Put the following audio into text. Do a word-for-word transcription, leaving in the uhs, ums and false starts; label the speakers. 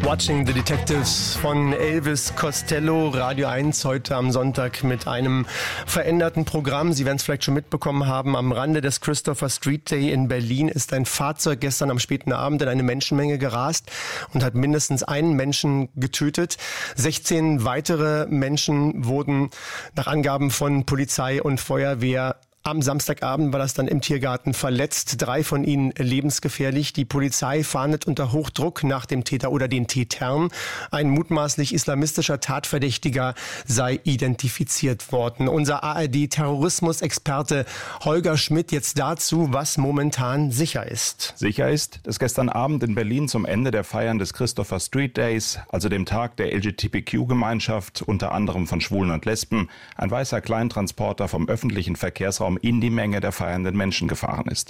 Speaker 1: Watching the Detectives von Elvis Costello, Radio eins, heute am Sonntag mit einem veränderten Programm. Sie werden es vielleicht schon mitbekommen haben, am Rande des Christopher Street Day in Berlin ist ein Fahrzeug gestern am späten Abend in eine Menschenmenge gerast und hat mindestens einen Menschen getötet. sechzehn weitere Menschen wurden nach Angaben von Polizei und Feuerwehr am Samstagabend war das dann im Tiergarten verletzt. Drei von ihnen lebensgefährlich. Die Polizei fahndet unter Hochdruck nach dem Täter oder den Tätern. Ein mutmaßlich islamistischer Tatverdächtiger sei identifiziert worden. Unser A R D-Terrorismusexperte Holger Schmidt jetzt dazu, was momentan sicher ist.
Speaker 2: Sicher ist, dass gestern Abend in Berlin zum Ende der Feiern des Christopher Street Days, also dem Tag der L G B T Q-Gemeinschaft, unter anderem von Schwulen und Lesben, ein weißer Kleintransporter vom öffentlichen Verkehrsraum in die Menge der feiernden Menschen gefahren ist.